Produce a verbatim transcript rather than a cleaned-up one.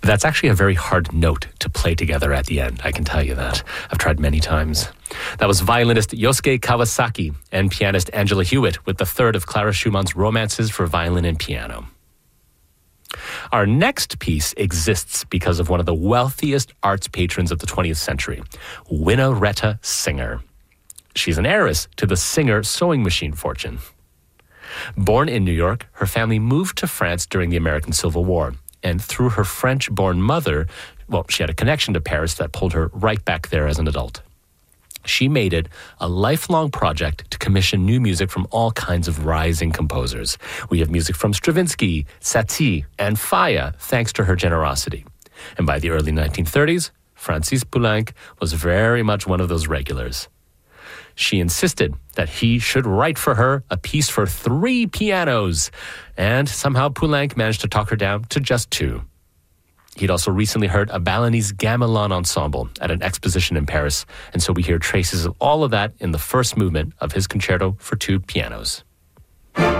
That's actually a very hard note to play together at the end, I can tell you that. I've tried many times. That was violinist Yosuke Kawasaki and pianist Angela Hewitt with the third of Clara Schumann's romances for violin and piano. Our next piece exists because of one of the wealthiest arts patrons of the twentieth century, Winaretta Singer. She's an heiress to the Singer sewing machine fortune. Born in New York, her family moved to France during the American Civil War, and through her French-born mother, well, she had a connection to Paris that pulled her right back there as an adult. She made it a lifelong project to commission new music from all kinds of rising composers. We have music from Stravinsky, Satie, and Faya, thanks to her generosity. And by the early nineteen thirties, Francis Poulenc was very much one of those regulars. She insisted that he should write for her a piece for three pianos, and somehow Poulenc managed to talk her down to just two. He'd also recently heard a Balinese gamelan ensemble at an exposition in Paris, and so we hear traces of all of that in the first movement of his concerto for two pianos.